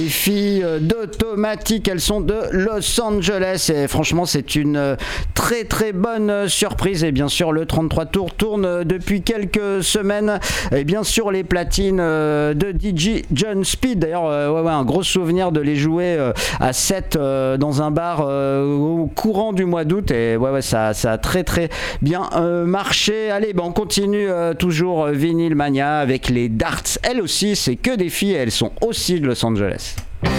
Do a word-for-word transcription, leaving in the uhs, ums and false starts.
Les filles d'Automatic, elles sont de Los Angeles et franchement c'est une très très bonne surprise. Et bien sûr le trente-trois tours tourne depuis quelques semaines et bien sûr les platines de D J John Speed. D'ailleurs ouais, ouais, un gros souvenir de les jouer à sept dans un bar au courant du mois d'août et ouais, ouais ça, ça a très très bien marché. Allez ben on continue toujours Vinyl Mania avec les Darts. Elles aussi c'est que des filles, elles sont aussi de Los Angeles.